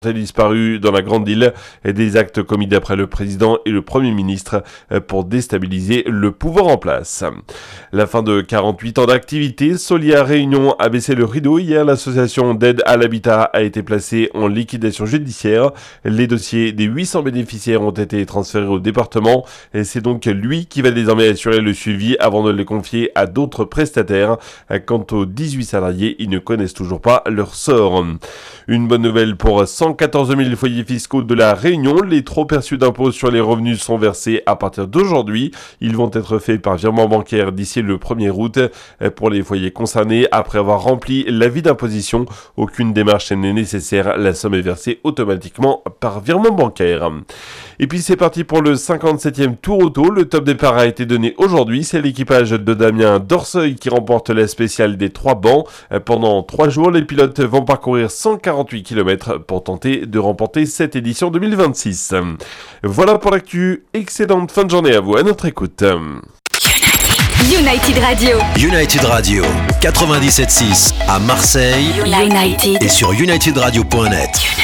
disparu dans la Grande Île et des actes commis d'après le président et le premier ministre pour déstabiliser le pouvoir en place. La fin de 48 ans d'activité, Solia Réunion a baissé le rideau. Hier, l'association d'aide à l'habitat a été placée en liquidation judiciaire. Les dossiers des 800 bénéficiaires ont été transférés au département et c'est donc lui qui va désormais assurer le suivi avant de les confier à d'autres prestataires. Quant aux 18 salariés, ils ne connaissent toujours pas leur sort. Une bonne nouvelle pour 114 000 foyers fiscaux de la Réunion. Les trop perçus d'impôts sur les revenus sont versés à partir d'aujourd'hui. Ils vont être faits par virement bancaire d'ici le 1er août. Pour les foyers concernés, après avoir rempli l'avis d'imposition, aucune démarche n'est nécessaire. La somme est versée automatiquement par virement bancaire. Et puis c'est parti pour le 57e Tour Auto. Le top départ a été donné aujourd'hui. C'est l'équipage de Damien Dorseuil qui remporte la spéciale des 3 bancs. Pendant 3 jours, les pilotes vont parcourir 148 km pour tenter de remporter cette édition 2026. Voilà pour l'actu. Excellente fin de journée à vous, à notre écoute. United Radio. United Radio 97.6 à Marseille. United. Et sur united radio.net.